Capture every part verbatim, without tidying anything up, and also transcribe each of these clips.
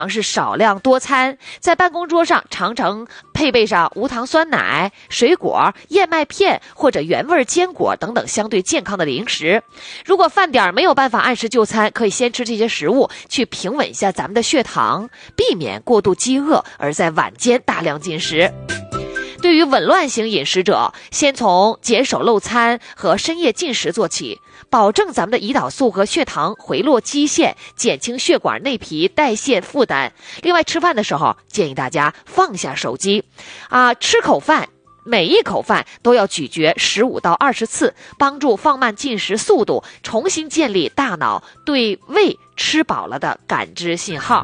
是少量多餐，在办公桌上常常配备上无糖酸奶、水果、燕麦片或者原味坚果等等相对健康的零食。如果饭点没有办法按时就餐，可以先吃这些食物去平稳一下咱们的血糖，避免过度饥饿而在晚间大量进食。对于紊乱型饮食者，先从减少漏餐和深夜进食做起，保证咱们的胰岛素和血糖回落基线，减轻血管内皮代谢负担。另外，吃饭的时候建议大家放下手机，啊，吃口饭。每一口饭都要咀嚼十五到二十次，帮助放慢进食速度，重新建立大脑对胃吃饱了的感知信号。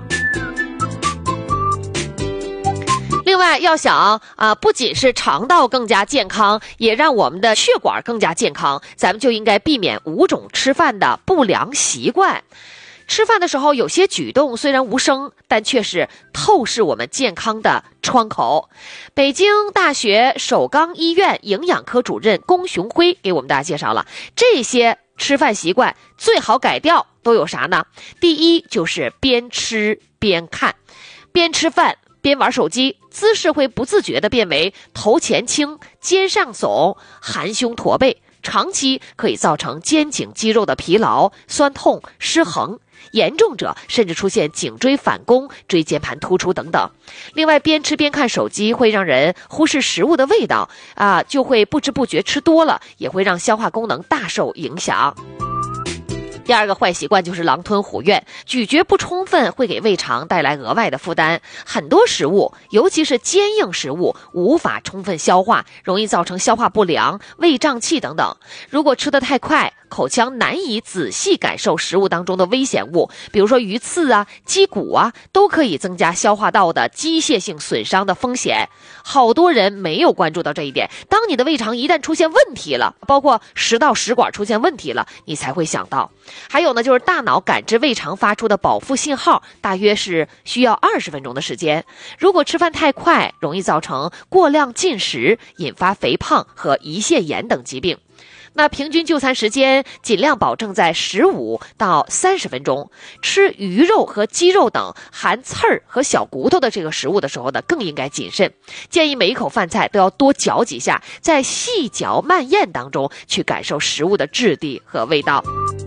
另外要想啊、呃，不仅是肠道更加健康，也让我们的血管更加健康，咱们就应该避免五种吃饭的不良习惯。吃饭的时候，有些举动虽然无声，但却是透视我们健康的窗口。北京大学首钢医院营养科主任龚雄辉给我们大家介绍了这些吃饭习惯最好改掉都有啥呢？第一就是边吃边看，边吃饭边玩手机，姿势会不自觉地变为头前倾、肩上耸、含胸驼背，长期可以造成肩颈肌肉的疲劳、酸痛、失衡，严重者甚至出现颈椎反弓、椎间盘突出等等。另外，边吃边看手机会让人忽视食物的味道啊，就会不知不觉吃多了，也会让消化功能大受影响。第二个坏习惯就是狼吞虎咽，咀嚼不充分会给胃肠带来额外的负担。很多食物，尤其是坚硬食物，无法充分消化，容易造成消化不良、胃胀气等等。如果吃得太快，口腔难以仔细感受食物当中的危险物，比如说鱼刺啊、鸡骨啊，都可以增加消化道的机械性损伤的风险。好多人没有关注到这一点，当你的胃肠一旦出现问题了，包括食道、食管出现问题了，你才会想到。还有呢，就是大脑感知胃肠发出的饱腹信号，大约是需要二十分钟的时间。如果吃饭太快，容易造成过量进食，引发肥胖和胰腺炎等疾病。那平均就餐时间尽量保证在十五到三十分钟。吃鱼肉和鸡肉等含刺儿和小骨头的这个食物的时候呢，更应该谨慎。建议每一口饭菜都要多嚼几下，在细嚼慢咽当中去感受食物的质地和味道。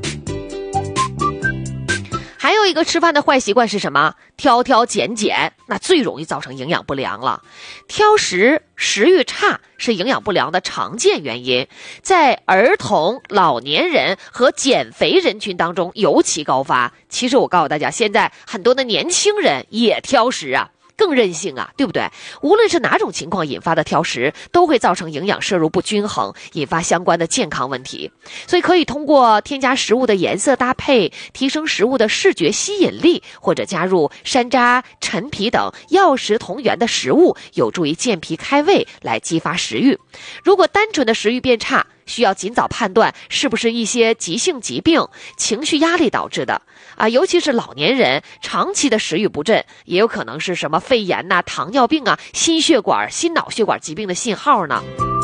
还有一个吃饭的坏习惯是什么？挑挑拣拣，那最容易造成营养不良了。挑食、食欲差是营养不良的常见原因，在儿童、老年人和减肥人群当中尤其高发。其实我告诉大家，现在很多的年轻人也挑食啊，更任性啊，对不对？无论是哪种情况引发的挑食，都会造成营养摄入不均衡，引发相关的健康问题。所以可以通过添加食物的颜色搭配，提升食物的视觉吸引力，或者加入山楂、陈皮等药食同源的食物，有助于健脾开胃，来激发食欲。如果单纯的食欲变差，需要尽早判断是不是一些急性疾病、情绪压力导致的啊，尤其是老年人长期的食欲不振，也有可能是什么肺炎呐、啊、糖尿病啊、心血管、心脑血管疾病的信号呢。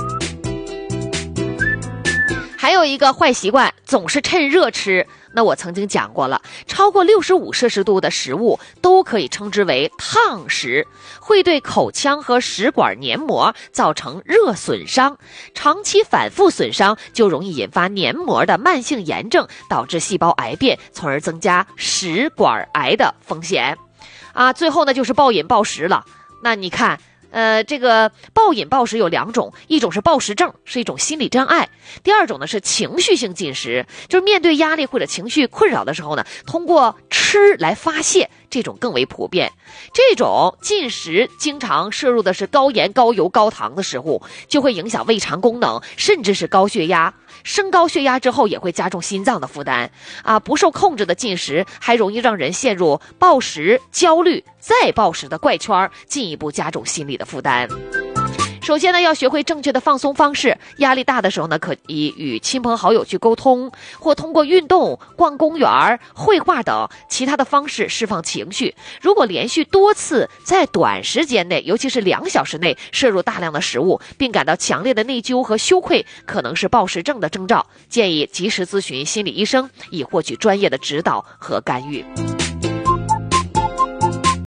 还有一个坏习惯，总是趁热吃。那我曾经讲过了，超过六十五摄氏度的食物都可以称之为烫食，会对口腔和食管黏膜造成热损伤，长期反复损伤就容易引发黏膜的慢性炎症，导致细胞癌变，从而增加食管癌的风险。啊，最后呢就是暴饮暴食了。那你看呃，这个暴饮暴食有两种，一种是暴食症，是一种心理障碍；第二种呢是情绪性进食，就是面对压力或者情绪困扰的时候呢，通过吃来发泄，这种更为普遍。这种进食经常摄入的是高盐、高油、高糖的食物，就会影响胃肠功能，甚至是高血压。升高血压之后也会加重心脏的负担啊！不受控制的进食还容易让人陷入暴食、焦虑、再暴食的怪圈，进一步加重心理的负担。首先呢，要学会正确的放松方式。压力大的时候呢，可以与亲朋好友去沟通，或通过运动、逛公园、绘画等其他的方式释放情绪。如果连续多次在短时间内，尤其是两小时内摄入大量的食物，并感到强烈的内疚和羞愧，可能是暴食症的征兆，建议及时咨询心理医生，以获取专业的指导和干预。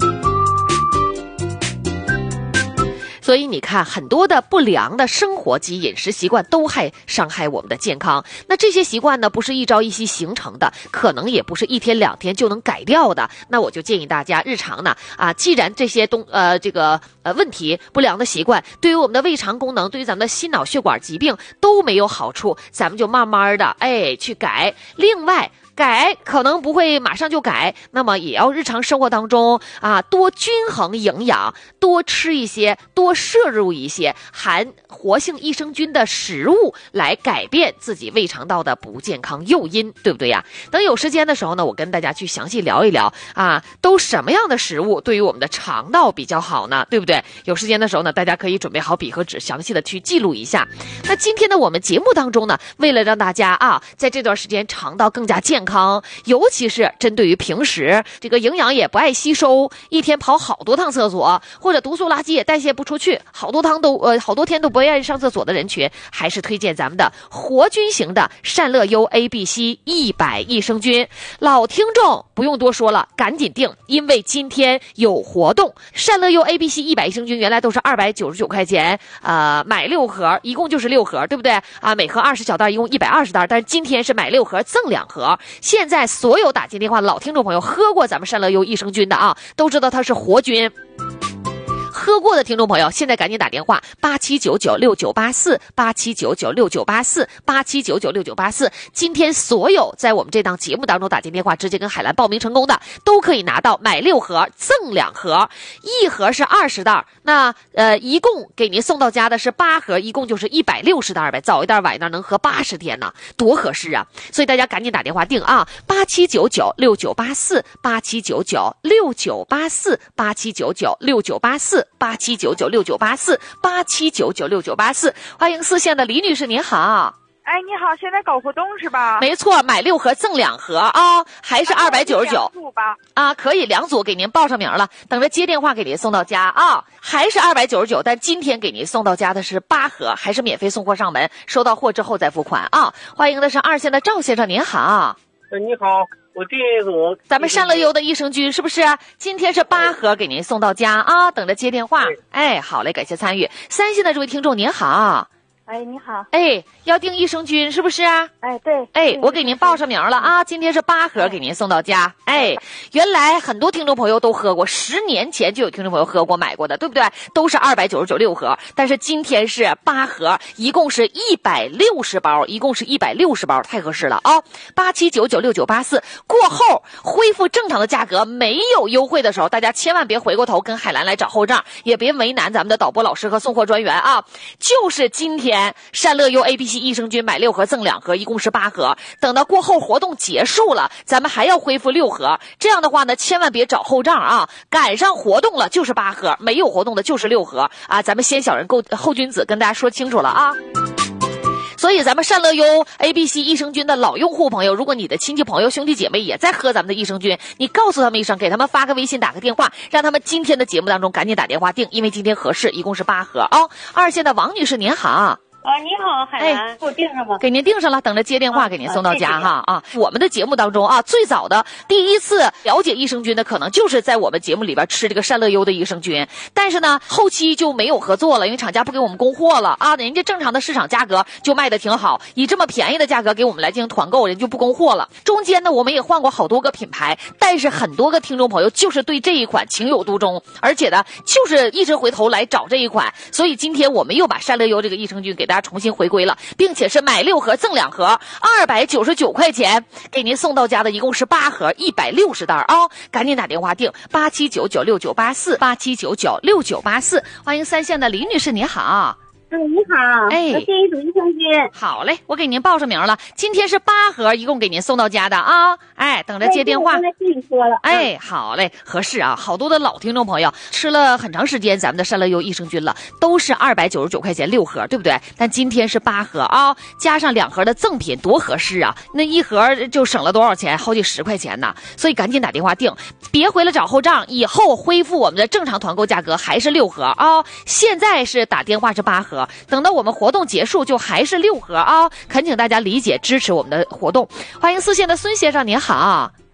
所以你看，很多的不良的生活及饮食习惯都还伤害我们的健康。那这些习惯呢，不是一朝一夕形成的，可能也不是一天两天就能改掉的。那我就建议大家日常呢，啊，既然这些东呃这个呃问题不良的习惯对于我们的胃肠功能，对于咱们的心脑血管疾病都没有好处，咱们就慢慢的哎去改。另外，改可能不会马上就改，那么也要日常生活当中啊多均衡营养，多吃一些，多摄入一些含活性益生菌的食物，来改变自己胃肠道的不健康诱因，对不对呀？等有时间的时候呢，我跟大家去详细聊一聊啊，都什么样的食物对于我们的肠道比较好呢？对不对？有时间的时候呢，大家可以准备好笔和纸，详细的去记录一下。那今天的我们节目当中呢，为了让大家啊在这段时间肠道更加健康，康，尤其是针对于平时这个营养也不爱吸收，一天跑好多趟厕所，或者毒素垃圾也代谢不出去，好多趟都呃好多天都不愿意上厕所的人群，还是推荐咱们的活菌型的善乐优 A B C 一百益生菌。老听众不用多说了，赶紧订，因为今天有活动。善乐优 A B C 一百益生菌原来都是二百九十九块钱，呃，买六盒，一共就是六盒，对不对啊？每盒二十小袋，一共一百二十袋，但是今天是买六盒赠两盒。现在所有打进电话的老听众朋友，喝过咱们善乐优益生菌的啊，都知道它是活菌。喝过的听众朋友，现在赶紧打电话八七九九六九八四八七九九六九八四八七九九六九八四。今天所有在我们这档节目当中打进电话直接跟海兰报名成功的，都可以拿到买六盒赠两盒，一盒是二十袋，那呃一共给您送到家的是八盒，一共就是一百六十袋呗，早一袋晚一袋能喝八十天呢，多合适啊！所以大家赶紧打电话订啊，八七九九六九八四八七九九六九八四八七九九六九八四。八七九九六九八四八七九九六九八四，欢迎四线的李女士，您好。 哎，你好，现在搞活动是吧？ 没错，买六盒赠两盒啊，还是二百九十九啊，可以两组给您报上名了，等着接电话给您送到家啊，还是二百九十九，但今天给您送到家的是八盒，还是免费送货上门，收到货之后再付款啊。欢迎的是二线的赵先生，您好。 呃，你好。我这个咱们善乐优的益生菌是不是今天是八盒给您送到家啊？等着接电话。哎，好嘞，感谢参与。三线的这位听众您好。 哎，你好。 哎，要订益生菌是不是啊？ 哎，对。 哎，我给您报上名了啊，今天是八盒给您送到家。哎，原来很多听众朋友都喝过，十年前就有听众朋友喝过买过的，对不对？都是二百九十九六盒，但是今天是八盒，一共是一百六十包，一共是一百六十包，太合适了啊！八七九九六九八四过后恢复正常的价格，没有优惠的时候，大家千万别回过头跟海兰来找后账，也别为难咱们的导播老师和送货专员啊！就是今天。善乐优 A B C 益生菌买六盒赠两盒，一共是八盒。等到过后活动结束了，咱们还要恢复六盒。这样的话呢，千万别找后账啊！赶上活动了就是八盒，没有活动的就是六盒啊！咱们先小人后后君子跟大家说清楚了啊！所以咱们善乐优 A B C 益生菌的老用户朋友，如果你的亲戚朋友兄弟姐妹也在喝咱们的益生菌，你告诉他们一声，给他们发个微信打个电话，让他们今天的节目当中赶紧打电话订，因为今天合适，一共是八盒啊、哦。二线的王女士您好。 啊，你好，海兰，给我订上吧。 给您订上了，等着接电话给您送到家哈啊！我们的节目当中啊，最早的第一次了解益生菌的，可能就是在我们节目里边吃这个善乐优的益生菌，但是呢，后期就没有合作了，因为厂家不给我们供货了啊，人家正常的市场价格就卖的挺好，以这么便宜的价格给我们来进行团购，人就不供货了。中间呢，我们也换过好多个品牌，但是很多个听众朋友就是对这一款情有独钟，而且呢，就是一直回头来找这一款，所以今天我们又把善乐优这个益生菌给大家重新回归了，并且是买六盒赠两盒，二百九十九块钱给您送到家的，一共是八盒，一百六十袋啊、哦！赶紧打电话订八七九九六九八四八七九九六九八四。欢迎三线的李女士，您好。 嗯，你好， 哎， 我订一组益生菌。 好嘞，我给您报上名了，今天是八盒，一共给您送到家的啊！哎，等着接电话。 刚才跟你说了。 哎，好嘞，合适啊！好多的老听众朋友吃了很长时间咱们的善乐优益生菌了，都是二百九十九块钱六盒，对不对？但今天是八盒啊，加上两盒的赠品，多合适啊！那一盒就省了多少钱？好几十块钱呢！所以赶紧打电话订，别回来找后账，以后恢复我们的正常团购价格还是六盒啊！现在是打电话是八盒。等到我们活动结束就还是六盒啊！恳请大家理解支持我们的活动。欢迎四线的孙先生，您好。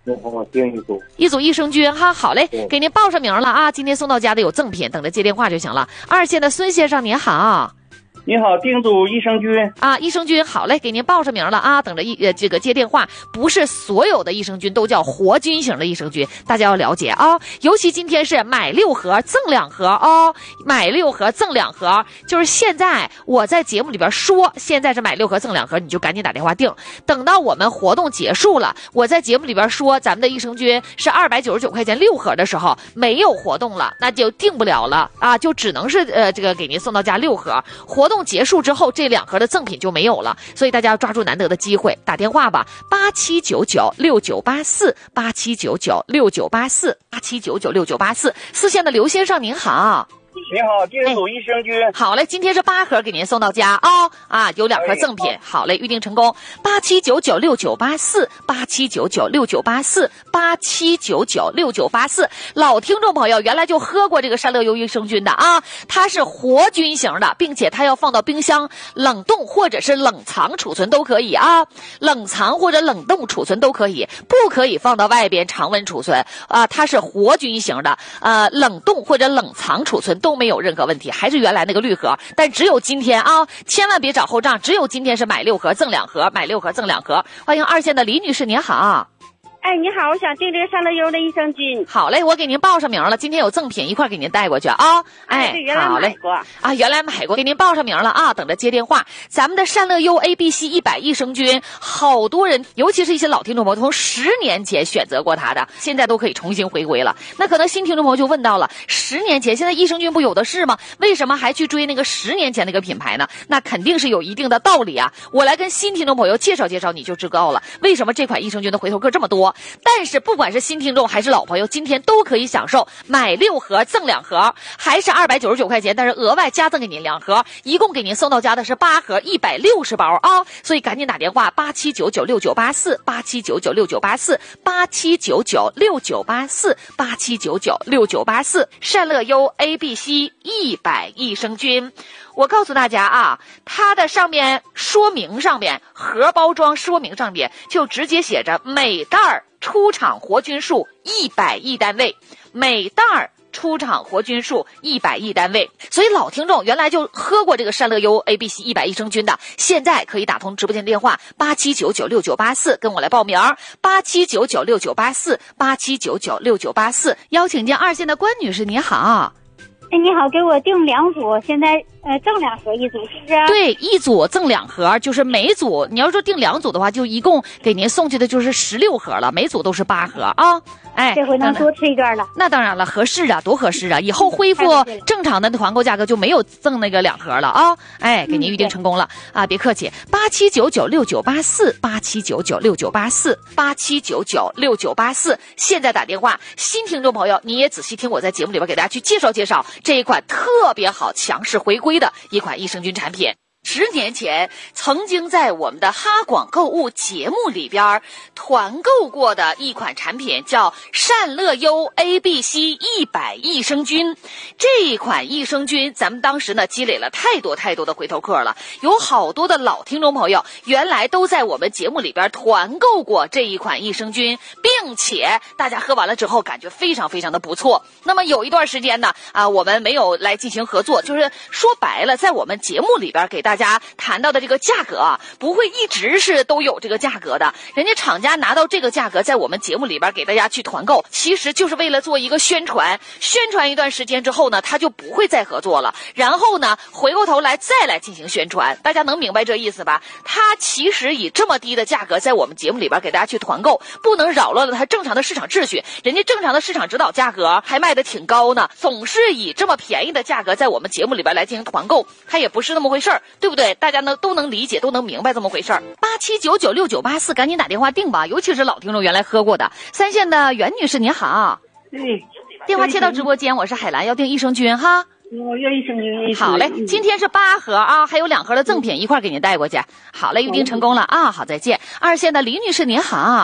我帮我订一组。 一组益生菌哈，好嘞，给您报上名了啊，今天送到家的有赠品，等着接电话就行了。二线的孙先生您好。 你好，订组益生菌啊，益生菌好嘞，给您报上名了啊，等着一呃这个接电话。不是所有的益生菌都叫活菌型的益生菌，大家要了解啊。尤其今天是买六盒赠两盒哦，买六盒赠两盒，就是现在我在节目里边说，现在是买六盒赠两盒，你就赶紧打电话订。等到我们活动结束了，我在节目里边说咱们的益生菌是二百九十九块钱六盒的时候，没有活动了，那就订不了了啊，就只能是呃这个给您送到家六盒。活动结束之后，这两盒的赠品就没有了，所以大家要抓住难得的机会，打电话吧，八七九九六九八四，八七九九六九八四，八七九九六九八四。四线的刘先生您好。 你好，订组益生菌、哎。 好嘞，今天是八盒给您送到家啊、哦、啊，有两盒赠品。哎、好嘞，预定成功。八七九九六九八四，八七九九六九八四，八七九九六九八四。老听众朋友原来就喝过这个善乐优益生菌的啊，它是活菌型的，并且它要放到冰箱冷冻或者是冷藏储存都可以啊，冷藏或者冷冻储存都可以，不可以放到外边常温储存啊。它是活菌型的，呃，冷冻或者冷藏储存都没有任何问题，还是原来那个绿盒，但只有今天啊，千万别找后账，只有今天是买六盒赠两盒，买六盒赠两盒。欢迎二线的李女士您好。 哎，你好，我想订这个善乐优的益生菌。 好嘞，我给您报上名了，今天有赠品一块给您带过去啊。哎， 对，原来买过啊，原来买过，给您报上名了啊，等着接电话。咱们的善乐优 A B C 一百益生菌，好多人，尤其是一些老听众朋友，从十年前选择过它的，现在都可以重新回归了。那可能新听众朋友就问到了，十年前现在益生菌不有的是吗？为什么还去追那个十年前那个品牌呢？那肯定是有一定的道理啊。我来跟新听众朋友介绍介绍，你就知道了为什么这款益生菌的回头客这么多。但是不管是新听众还是老朋友，今天都可以享受买六盒赠两盒，还是二百九十九块钱，但是额外加赠给您两盒，一共给您送到家的是八盒一百六十包啊！所以赶紧打电话八七九九六九八四，八七九九六九八四，八七九九六九八四，八七九九六九八四。善乐优 A B C 一百益生菌。我告诉大家啊，它的上面说明上面盒包装说明上面就直接写着每袋出厂活菌数一百亿单位，每袋出厂活菌数一百亿单位。所以老听众原来就喝过这个善乐优 A B C 一百益生菌的，现在可以打通直播间电话八七九九六九八四跟我来报名，八七九九六九八四，八七九九六九八四。邀请进二线的关女士你好。 哎，你好，给我订两组，现在呃赠两盒一组，是不是？ 对，一组赠两盒，就是每组你要说订两组的话，就一共给您送去的就是十六盒了，每组都是八盒啊。哎， 这回能多吃一段了。 那当然了，合适啊，多合适啊！以后恢复正常的团购价格就没有赠那个两盒了啊！哎，给您预定成功了、嗯、啊，别客气，八七九九六九八四，八七九九六九八四，八七九九六九八四。现在打电话，新听众朋友，你也仔细听我在节目里边给大家去介绍介绍这一款特别好、强势回归的一款益生菌产品。十年前曾经在我们的哈广购物节目里边团购过的一款产品叫善乐优 A B C 一百益生菌。这一款益生菌咱们当时呢积累了太多太多的回头客了，有好多的老听众朋友原来都在我们节目里边团购过这一款益生菌，并且大家喝完了之后感觉非常非常的不错。那么有一段时间呢啊，我们没有来进行合作，就是说白了在我们节目里边给大家大家谈到的这个价格啊，不会一直是都有这个价格的。人家厂家拿到这个价格，在我们节目里边给大家去团购，其实就是为了做一个宣传。宣传一段时间之后呢，他就不会再合作了。然后呢，回过头来再来进行宣传。大家能明白这意思吧？他其实以这么低的价格在我们节目里边给大家去团购，不能扰乱了他正常的市场秩序。人家正常的市场指导价格还卖得挺高呢，总是以这么便宜的价格在我们节目里边来进行团购，他也不是那么回事儿。对不对？大家呢都能理解，都能明白这么回事儿。八七九九六九八四，赶紧打电话订吧，尤其是老听众原来喝过的。三线的袁女士您好， 对， 电话切到直播间，我是海兰，要订益生菌哈。 我要益生菌。 好嘞，今天是八盒啊，还有两盒的赠品一块给您带过去。好嘞，预定成功了啊，好，再见。二线的李女士您好。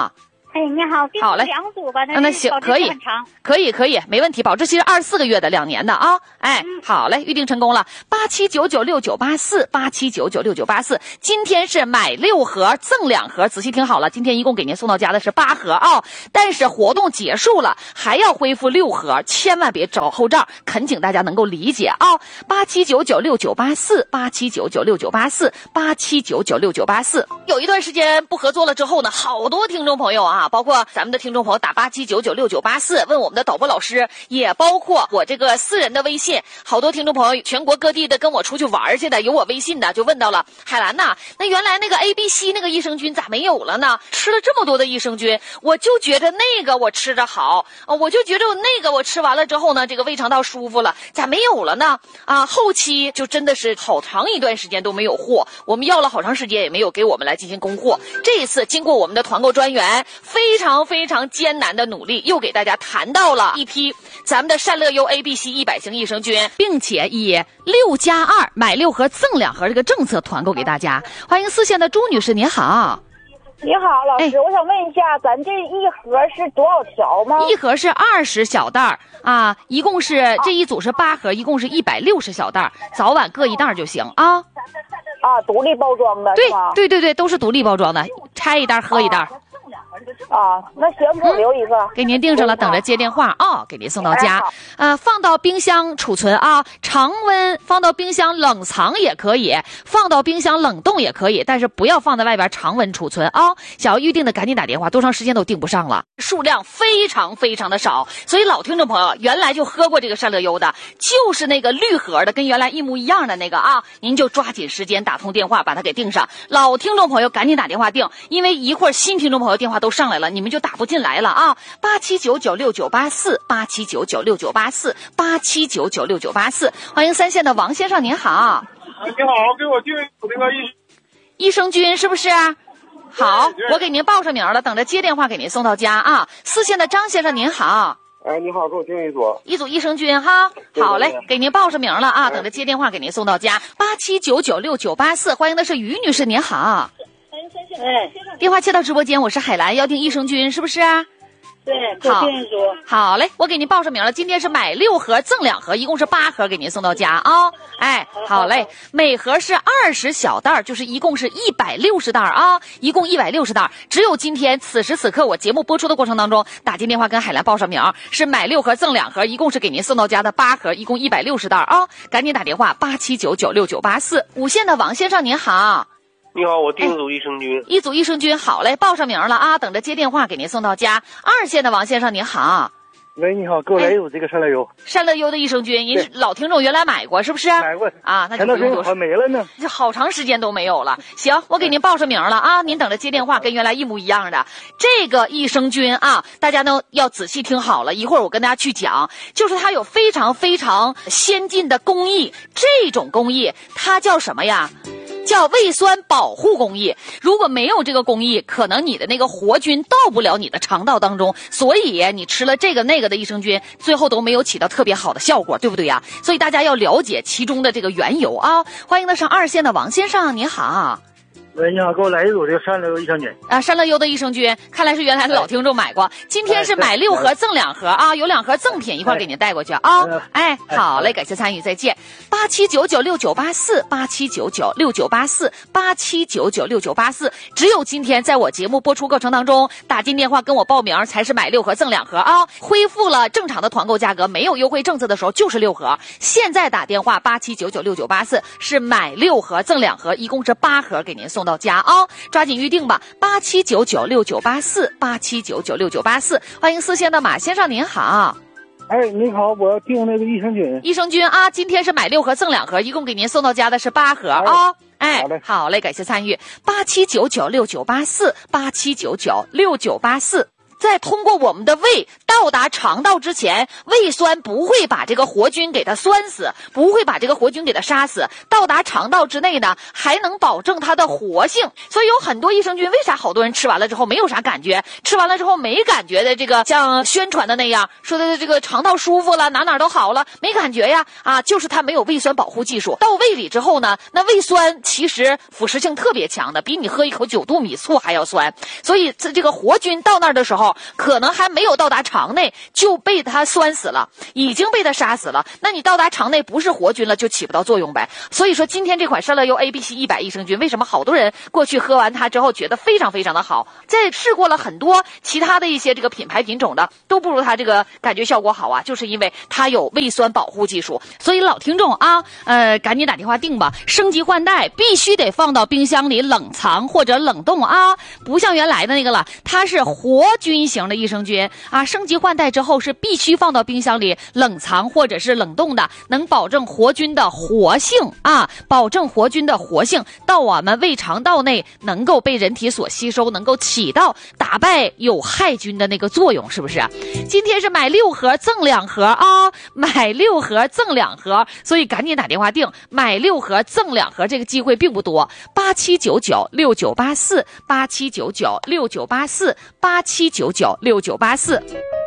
哎，你好，订好嘞两组吧， 那行，可以，可以，可以，没问题，保质期是二十四个月的，两年的啊。哎，嗯、好嘞，预定成功了，八七九九六九八四，八七九九六九八四，今天是买六盒赠两盒，仔细听好了，今天一共给您送到家的是八盒啊、哦，但是活动结束了，还要恢复六盒，千万别找后账，恳请大家能够理解啊。八七九九六九八四，八七九九六九八四，八七九九六九八四。有一段时间不合作了之后呢，好多听众朋友啊。包括咱们的听众朋友打八七九九六九八四问我们的导播老师，也包括我这个私人的微信，好多听众朋友全国各地的跟我出去玩去的，有我微信的就问到了，海兰呐，那原来那个 A B C 那个益生菌咋没有了呢？吃了这么多的益生菌，我就觉得那个我吃着好，我就觉得那个我吃完了之后呢，这个胃肠道舒服了，咋没有了呢？啊，后期就真的是好长一段时间都没有货，我们要了好长时间也没有给我们来进行供货。这一次经过我们的团购专员非常非常艰难的努力，又给大家谈到了一批咱们的善乐优 A B C 一百型益生菌，并且以六加二买六盒赠两盒这个政策团购给大家。欢迎四线的朱女士，您好。 你好，老师、哎，我想问一下，咱这一盒是多少条吗？ 一盒是二十小袋儿啊，一共是、啊、这一组是八盒，一共是一百六十小袋儿，早晚各一袋就行啊。 啊，独立包装的， 对是吗？ 对对对，都是独立包装的，拆一袋喝一袋。啊啊，那行，给我留一个、嗯， 给您订上了，等着接电话啊、哦，给您送到家。哎、呃，放到冰箱储存啊，常温放到冰箱冷藏也可以，放到冰箱冷冻也可以，但是不要放在外边常温储存啊、哦。想要预定的赶紧打电话，多长时间都订不上了，数量非常非常的少，所以老听众朋友原来就喝过这个善乐优的，就是那个绿盒的，跟原来一模一样的那个啊，您就抓紧时间打通电话把它给订上。老听众朋友赶紧打电话订，因为一会儿新听众朋友电话都上来了，你们就打不进来了啊！八七九九六九八四，八七九九六九八四，八七九九六九八四。欢迎三线的王先生，您好。 你好，给我订那个益益生菌是不是？好，我给您报上名了，等着接电话给您送到家啊。四线的张先生，您好。 哎，你好，给我订一组。 一组益生菌哈，好嘞，给您报上名了啊，等着接电话给您送到家。八七九九六九八四，欢迎的是于女士，您好。 哎， 电话接到直播间，我是海兰，要订益生菌是不是啊？ 对， 好， 订一组。 好嘞，我给您报上名了，今天是买六盒赠两盒，一共是八盒给您送到家啊、哦。哎，好嘞，每盒是二十小袋，就是一共是一百六十袋啊，一共一百六十袋。只有今天此时此刻我节目播出的过程当中，打进电话跟海兰报上名，是买六盒赠两盒，一共是给您送到家的八盒，一共一百六十袋啊。赶紧打电话八七九九六九八四。五线的王先生您好。 你好，我订一组益生菌、哎。 一组益生菌，好嘞，报上名了啊，等着接电话给您送到家。二线的王先生您好。 喂，你好，给我来一组这个善乐优。 善乐优的益生菌，您老听众原来买过是不是？ 买过啊，那就不用多说。 没了呢， 这好长时间都没有了。行，我给您报上名了啊，您等着接电话，跟原来一模一样的。这个益生菌啊，大家呢要仔细听好了，一会儿我跟大家去讲，就是它有非常非常先进的工艺，这种工艺它叫什么呀？叫胃酸保护工艺。如果没有这个工艺，可能你的那个活菌到不了你的肠道当中，所以你吃了这个那个的益生菌，最后都没有起到特别好的效果，对不对呀？所以大家要了解其中的这个缘由啊。欢迎的上二线的王先生，你好。 喂，你好，给我来一组这个善乐优益生菌啊，善乐优的益生菌，看来是原来的老听众买过。今天是买六盒赠两盒啊，有两盒赠品一块给您带过去啊。哎，好嘞，感谢参与，再见。八七九九六九八四，八七九九六九八四，八七九九六九八四。只有今天在我节目播出过程当中打进电话跟我报名，才是买六盒赠两盒啊。恢复了正常的团购价格，没有优惠政策的时候就是六盒。现在打电话八七九九六九八四是买六盒赠两盒，一共是八盒给您送到家啊、哦，抓紧预定吧，八七九九六九八四，八七九九六九八四。欢迎四线的马先生，您好。 哎，你好，我要订那个益生菌。 益生菌啊，今天是买六盒赠两盒，一共给您送到家的是八盒啊、哦。哎， 好嘞， 好嘞，感谢参与，八七九九六九八四，八七九九六九八四。 在通过我们的胃到达肠道之前，胃酸不会把这个活菌给它酸死，不会把这个活菌给它杀死，到达肠道之内呢，还能保证它的活性。所以有很多益生菌，为啥好多人吃完了之后没有啥感觉，吃完了之后没感觉的，这个像宣传的那样说的这个肠道舒服了，哪哪都好了，没感觉呀，啊，就是它没有胃酸保护技术。到胃里之后呢，那胃酸其实腐蚀性特别强的，比你喝一口九度米醋还要酸。所以这个活菌到那儿的时候，可能还没有到达肠内就被它酸死了，已经被它杀死了。那你到达肠内不是活菌了，就起不到作用呗。所以说今天这款善乐优 A B C 一百益生菌，为什么好多人过去喝完它之后觉得非常非常的好，在试过了很多其他的一些这个品牌品种的，都不如它这个感觉效果好啊，就是因为它有胃酸保护技术。所以老听众啊，呃，赶紧打电话订吧，升级换代必须得放到冰箱里冷藏或者冷冻啊，不像原来的那个了，它是活菌型的益生菌啊，升级换代之后是必须放到冰箱里冷藏或者是冷冻的，能保证活菌的活性啊，保证活菌的活性到我们胃肠道内能够被人体所吸收，能够起到打败有害菌的那个作用，是不是？今天是买六盒赠两盒啊，买六盒赠两盒，所以赶紧打电话订，买六盒赠两盒，这个机会并不多。八七九九六九八四，八七九九六九八四，八七九九六九八四。